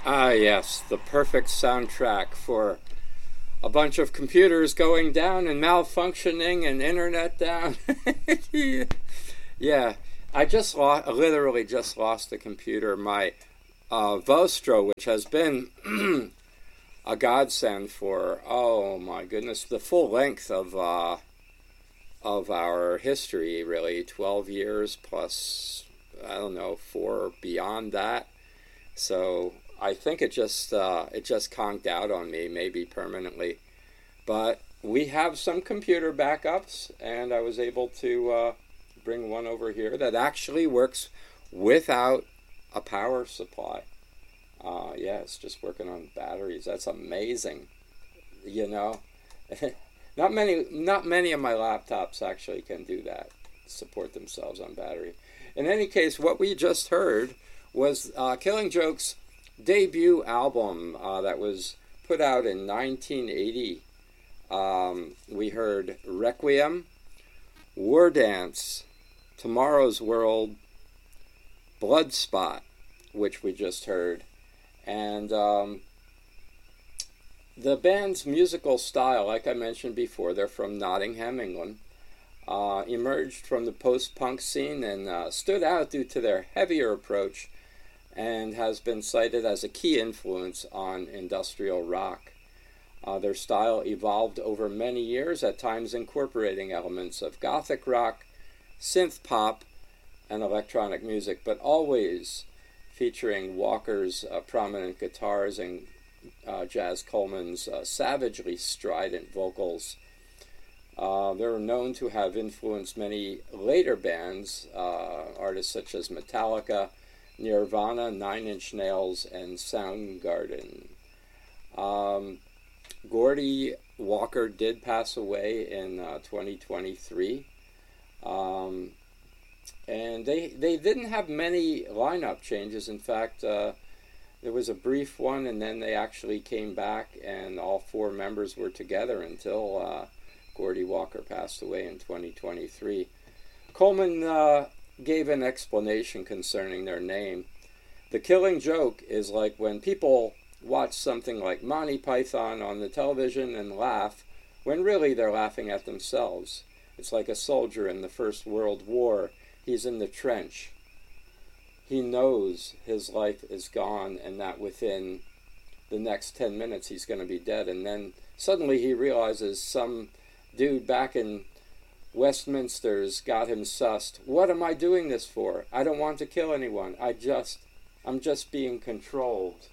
Ah, yes, the perfect soundtrack for a bunch of computers going down and malfunctioning and internet down. Yeah, literally just lost the computer. My Vostro, which has been a godsend for, oh my goodness, the full length of our history, really, 12 years plus, I don't know, four beyond that. So I think it just conked out on me, maybe permanently. But we have some computer backups, and I was able to bring one over here that actually works without a power supply. Yeah, it's just working on batteries. That's amazing. You know, not many of my laptops actually can do that. Support themselves on battery. In any case, what we just heard was Killing Joke's debut album that was put out in 1980. We heard Requiem, War Dance, Tomorrow's World, Bloodspot, which we just heard. And the band's musical style, like I mentioned before, they're from Nottingham, England, emerged from the post-punk scene and stood out due to their heavier approach and has been cited as a key influence on industrial rock. Their style evolved over many years, at times incorporating elements of gothic rock, synth pop, and electronic music, but always featuring Walker's prominent guitars and Jazz Coleman's savagely strident vocals. They're known to have influenced many later bands, artists such as Metallica, Nirvana, Nine Inch Nails, and Soundgarden. Gordy Walker did pass away in 2023. And they didn't have many lineup changes. In fact, there was a brief one, and then they actually came back, and all four members were together until Gordy Walker passed away in 2023. Coleman gave an explanation concerning their name. The Killing Joke is like when people watch something like Monty Python on the television and laugh, when really they're laughing at themselves. It's like a soldier in the First World War. He's in the trench. He knows his life is gone and that within the next 10 minutes he's going to be dead. And then suddenly he realizes some dude back in Westminster's got him sussed. What am I doing this for? I don't want to kill anyone. I'm just being controlled.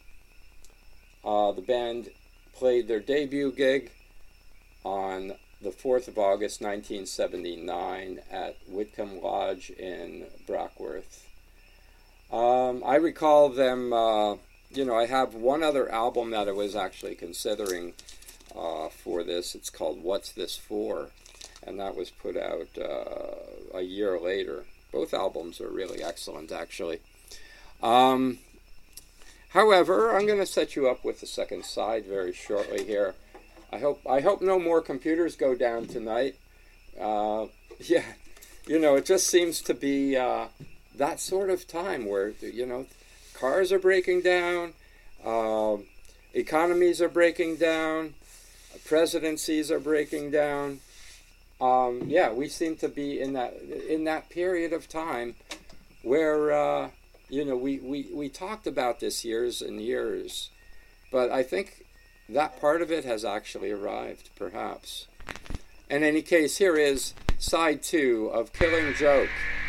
The band played their debut gig on the 4th of August, 1979 at Whitcomb Lodge in Brockworth. I recall them, I have one other album that I was actually considering for this. It's called What's This For? And that was put out a year later. Both albums are really excellent, actually. However, I'm going to set you up with the second side very shortly here. I hope no more computers go down tonight. Yeah, it just seems to be that sort of time where, cars are breaking down, economies are breaking down, presidencies are breaking down. We seem to be in that period of time where, we talked about this years and years, but I think that part of it has actually arrived, perhaps. In any case, here is side 2 of Killing Joke.